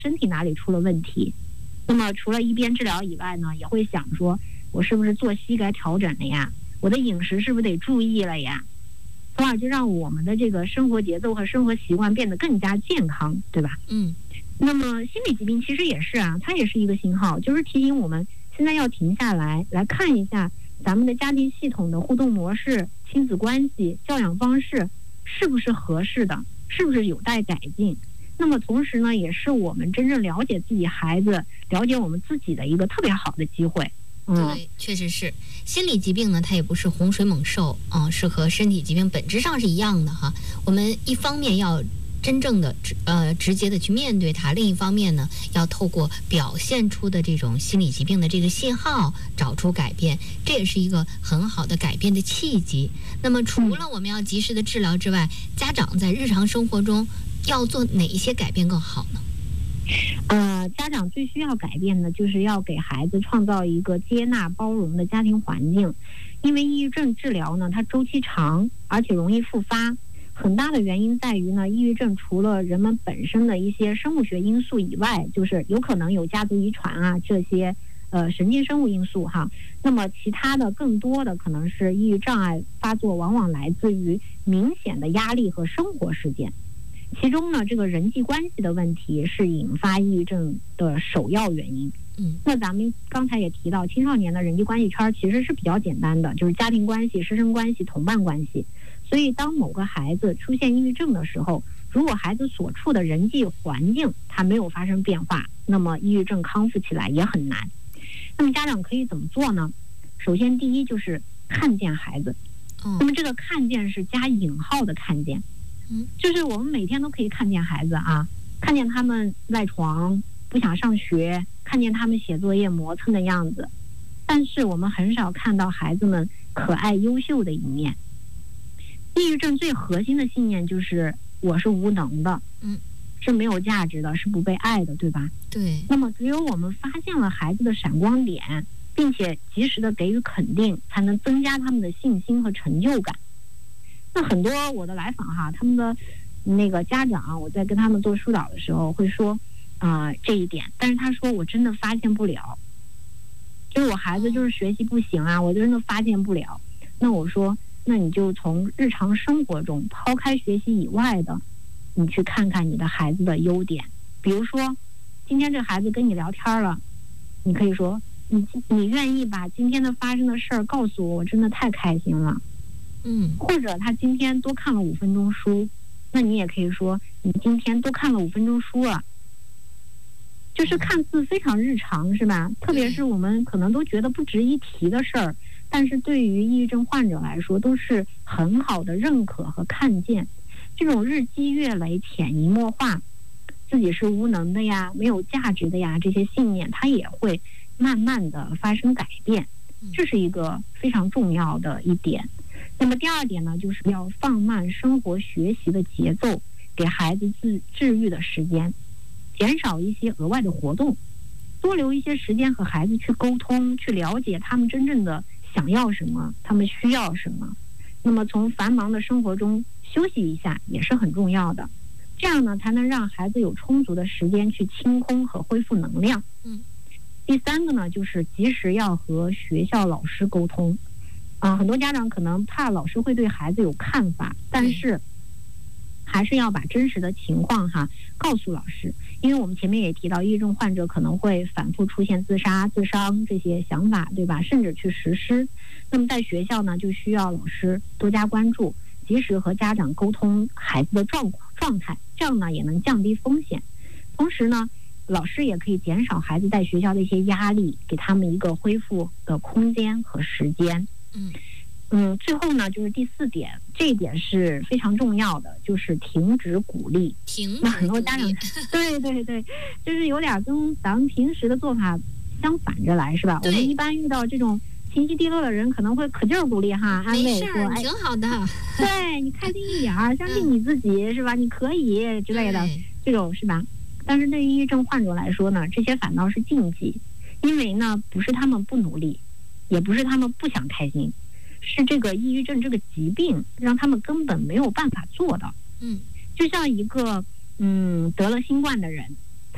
身体哪里出了问题。那么除了一边治疗以外呢，也会想说，我是不是作息该调整了呀？我的饮食是不是得注意了呀？从而就让我们的这个生活节奏和生活习惯变得更加健康，对吧？那么心理疾病其实也是啊，它也是一个信号，就是提醒我们现在要停下来，来看一下咱们的家庭系统的互动模式、亲子关系、教养方式是不是合适的，是不是有待改进。那么同时呢，也是我们真正了解自己孩子、了解我们自己的一个特别好的机会。 对，确实是。心理疾病呢，它也不是洪水猛兽啊，是和身体疾病本质上是一样的哈。我们一方面要真正的直接的去面对它，另一方面呢，要透过表现出的这种心理疾病的这个信号找出改变，这也是一个很好的改变的契机。那么除了我们要及时的治疗之外，家长在日常生活中要做哪一些改变更好呢？ 家长最需要改变的就是要给孩子创造一个接纳包容的家庭环境。因为抑郁症治疗呢，它周期长，而且容易复发。很大的原因在于呢，抑郁症除了人们本身的一些生物学因素以外，就是有可能有家族遗传啊这些神经生物因素哈。那么其他的更多的可能是抑郁障碍发作往往来自于明显的压力和生活事件。其中呢，这个人际关系的问题是引发抑郁症的首要原因。那咱们刚才也提到，青少年的人际关系圈其实是比较简单的，就是家庭关系、师生关系、同伴关系。所以当某个孩子出现抑郁症的时候，如果孩子所处的人际环境它没有发生变化，那么抑郁症康复起来也很难。那么家长可以怎么做呢？首先第一就是看见孩子。那么这个看见是加引号的看见，就是我们每天都可以看见孩子啊，看见他们赖床不想上学，看见他们写作业磨蹭的样子，但是我们很少看到孩子们可爱优秀的一面。抑郁症最核心的信念就是我是无能的，是没有价值的，是不被爱的，对吧？ 对。 那么只有我们发现了孩子的闪光点，并且及时的给予肯定，才能增加他们的信心和成就感。那很多我的来访哈，他们的那个家长，我在跟他们做疏导的时候会说这一点，但是他说我真的发现不了，就是我孩子就是学习不行啊，我真的发现不了。那我说，那你就从日常生活中抛开学习以外的，你去看看你的孩子的优点。比如说今天这孩子跟你聊天了，你可以说你愿意把今天的发生的事儿告诉我，我真的太开心了。或者他今天多看了5分钟书，那你也可以说你今天多看了5分钟书了。就是看似非常日常，是吧？特别是我们可能都觉得不值一提的事儿，但是对于抑郁症患者来说，都是很好的认可和看见。这种日积月累、潜移默化，自己是无能的呀、没有价值的呀，这些信念它也会慢慢的发生改变。这是一个非常重要的一点。那么第二点呢，就是要放慢生活学习的节奏，给孩子治愈的时间，减少一些额外的活动，多留一些时间和孩子去沟通，去了解他们真正的想要什么，他们需要什么。那么从繁忙的生活中休息一下也是很重要的，这样呢才能让孩子有充足的时间去清空和恢复能量。第三个呢，就是及时要和学校老师沟通。很多家长可能怕老师会对孩子有看法，但是还是要把真实的情况告诉老师。因为我们前面也提到，抑郁症患者可能会反复出现自杀、自伤这些想法，对吧？甚至去实施。那么在学校呢，就需要老师多加关注，及时和家长沟通孩子的状态，这样呢也能降低风险。同时呢，老师也可以减少孩子在学校的一些压力，给他们一个恢复的空间和时间。最后呢，就是第4点，这一点是非常重要的，就是停止鼓励。那很多家长，对，就是有点跟咱们平时的做法相反着来，是吧？我们一般遇到这种情绪低落的人，可能会可劲儿鼓励安慰说， 挺好的， 对，你开心一点儿，相信你自己，是吧？你可以之类的，这种是吧？但是对于抑郁症患者来说呢，这些反倒是禁忌，因为呢，不是他们不努力，也不是他们不想开心，是这个抑郁症这个疾病让他们根本没有办法做到。就像一个得了新冠的人，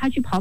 他去跑